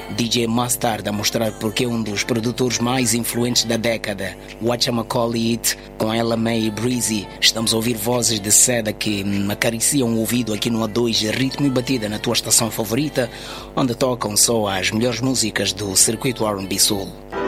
DJ Mustard a mostrar porque é um dos produtores mais influentes da década. Whatchamacallit It, com ela May e Breezy. Estamos a ouvir vozes de seda que acariciam o ouvido aqui no A2, ritmo e batida na tua estação favorita, onde tocam só as melhores músicas do circuito R&B Soul.